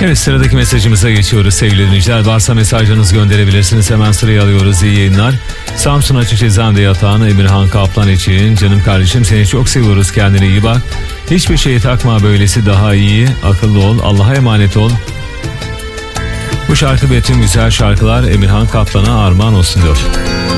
Evet, sıradaki mesajımıza geçiyoruz sevgili dinleyiciler. Varsa mesajlarınızı gönderebilirsiniz. Hemen sıraya alıyoruz. İyi yayınlar. Samsun Açık Cezaevinde yatan Emirhan Kaplan için: canım kardeşim, seni çok seviyoruz, kendine iyi bak. Hiçbir şeyi takma, böylesi daha iyi. Akıllı ol, Allah'a emanet ol. Bu şarkı ve tüm güzel şarkılar Emirhan Kaplan'a armağan olsun diyor.